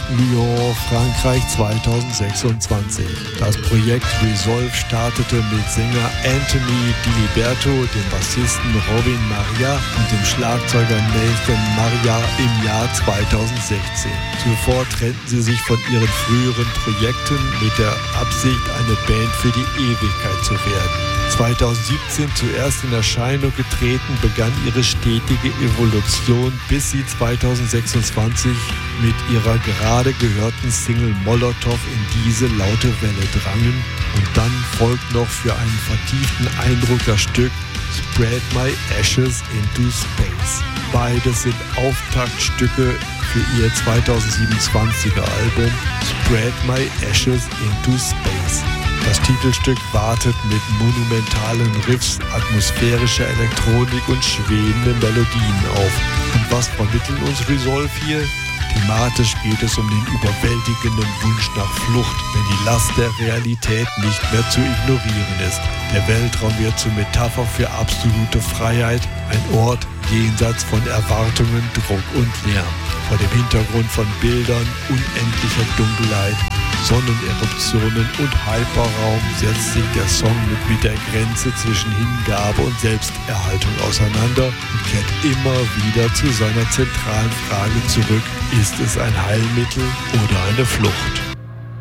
Lyon, Frankreich 2026. Das Projekt Resolve startete mit Sänger Anthony Diliberto, dem Bassisten Robin Maria und dem Schlagzeuger Nathan Maria im Jahr 2016. Zuvor trennten sie sich von ihren früheren Projekten mit der Absicht, eine Band für die Ewigkeit zu werden. 2017 zuerst in Erscheinung getreten, begann ihre stetige Evolution, bis sie 2026 mit ihrer gerade gehörten Single Molotov in diese laute Welle drangen, und dann folgt noch für einen vertieften Eindruck das Stück Spread My Ashes into Space. Beides sind Auftaktstücke für ihr 2027er Album Spread My Ashes into Space. Das Titelstück wartet mit monumentalen Riffs, atmosphärischer Elektronik und schwebenden Melodien auf. Und was vermitteln uns Resolve hier? Thematisch geht es um den überwältigenden Wunsch nach Flucht, wenn die Last der Realität nicht mehr zu ignorieren ist. Der Weltraum wird zur Metapher für absolute Freiheit, ein Ort jenseits von Erwartungen, Druck und Lärm. Vor dem Hintergrund von Bildern unendlicher Dunkelheit, Sonneneruptionen und Hyperraum setzt sich der Song mit der Grenze zwischen Hingabe und Selbsterhaltung auseinander und kehrt immer wieder zu seiner zentralen Frage zurück: Ist es ein Heilmittel oder eine Flucht?